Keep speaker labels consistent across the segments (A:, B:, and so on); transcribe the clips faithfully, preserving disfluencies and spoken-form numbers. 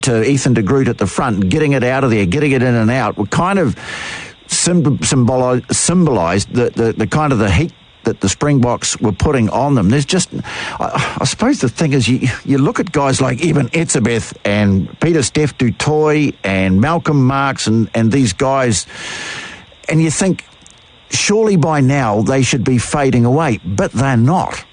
A: to Ethan de Groot at the front, getting it out of there, getting it in and out, were kind of symbol- symbolised the, the, the kind of the heat that the Springboks were putting on them. There's just, I, I suppose the thing is, you, you look at guys like Eben Etzebeth and Peter Steph du Toit and Malcolm Marx and, and these guys, and you think, surely by now they should be fading away, but they're not.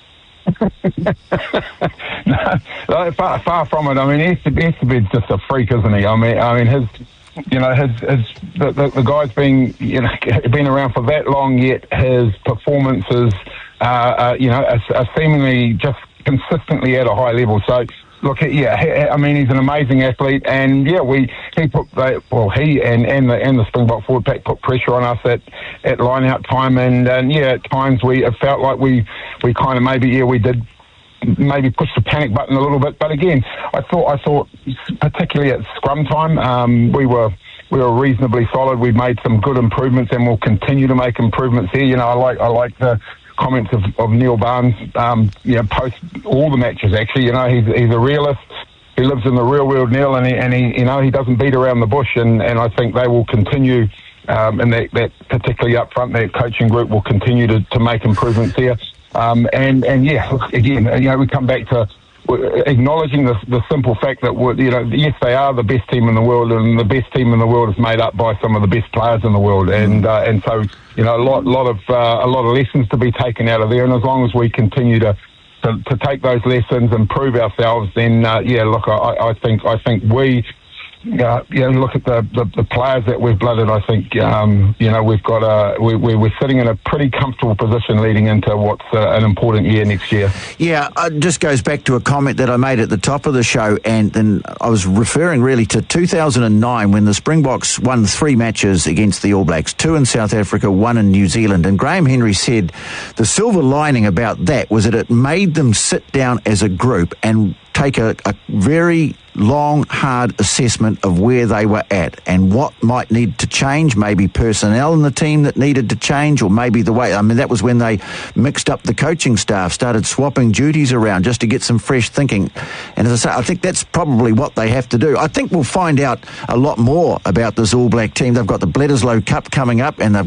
B: no, far, far from it. I mean, Etzebeth's just a freak, isn't he? I mean, I mean, his, you know, his, his the, the, the guy's been, you know, been around for that long, yet his performances, uh, uh, you know, are, are seemingly just consistently at a high level. So, look, yeah, I mean, he's an amazing athlete, and yeah, we he put well, he and and the and the Springbok forward pack put pressure on us at at line out time, and, and yeah, at times we it felt like we we kind of maybe yeah we did maybe push the panic button a little bit, but again, I thought I thought particularly at scrum time, um, we were. We were reasonably solid. We've made some good improvements, and we'll continue to make improvements here. You know, I like I like the comments of, of Neil Barnes, um, you know, post all the matches. Actually, you know, he's he's a realist. He lives in the real world, Neil, and he, and he you know he doesn't beat around the bush. And, and I think they will continue, um, and that, that particularly up front, that coaching group will continue to, to make improvements here. Um, and and yeah, look, again, you know, we come back to acknowledging the, the simple fact that, you know, yes, they are the best team in the world, and the best team in the world is made up by some of the best players in the world, and uh, and so, you know, a lot lot of uh, a lot of lessons to be taken out of there, and as long as we continue to to, to take those lessons and prove ourselves, then uh, yeah, look, I, I think I think we. Uh, yeah, look at the, the, the players that we've blooded. I think um, you know we've got a we, we're sitting in a pretty comfortable position leading into what's uh, an important year next year.
A: Yeah, it just goes back to a comment that I made at the top of the show, and then I was referring really to two thousand nine when the Springboks won three matches against the All Blacks, two in South Africa, one in New Zealand, and Graham Henry said the silver lining about that was that it made them sit down as a group and take a, a very long, hard assessment of where they were at and what might need to change, maybe personnel in the team that needed to change, or maybe the way, I mean, that was when they mixed up the coaching staff, started swapping duties around just to get some fresh thinking. And as I say, I think that's probably what they have to do. I think we'll find out a lot more about this All Black team. They've got the Bledisloe Cup coming up, and they've